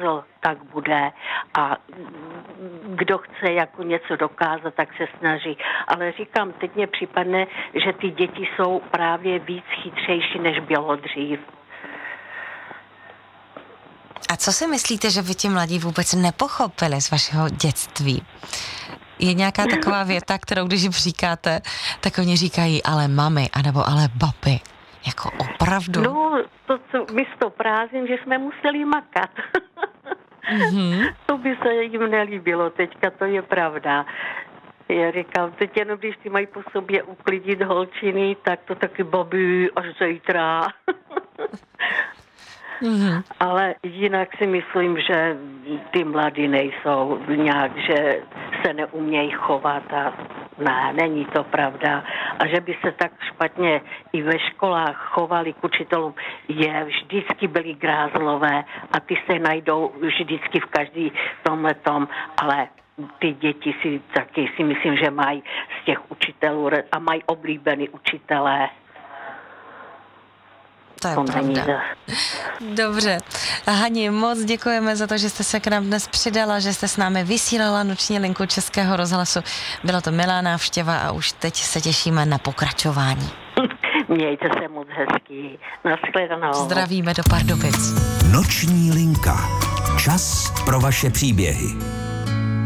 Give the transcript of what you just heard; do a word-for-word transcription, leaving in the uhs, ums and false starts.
brzo tak bude a kdo chce jako něco dokázat, tak se snaží. Ale říkám, teď mě připadne, že ty děti jsou právě víc chytřejší, než bylo dřív. A co si myslíte, že by ti mladí vůbec nepochopili z vašeho dětství? Je nějaká taková věta, kterou když jim říkáte, tak oni říkají ale mami, anebo ale babi. Jako opravdu? No, to, co místo prázdnin, že jsme museli makat. Mm-hmm. To by se jim nelíbilo teďka, to je pravda. Já říkám, teď jenom když ty mají po sobě uklidit holčiny, tak to taky babi až zítra. Mm-hmm. Ale jinak si myslím, že ty mladí nejsou nějak, že se neumějí chovat a ne, není to pravda. A že by se tak špatně i ve školách chovali k učitelům, je, vždycky byli grázlové a ty se najdou vždycky v každý tomhletom, ale ty děti si taky si myslím, že mají z těch učitelů a mají oblíbený učitelé. To je pravda. Dobře. Hani, moc děkujeme za to, že jste se k nám dnes přidala, že jste s námi vysílala noční linku Českého rozhlasu. Byla to milá návštěva a už teď se těšíme na pokračování. Mějte se moc hezký. Nashledanou. Zdravíme do Pardubic. Noční linka. Čas pro vaše příběhy.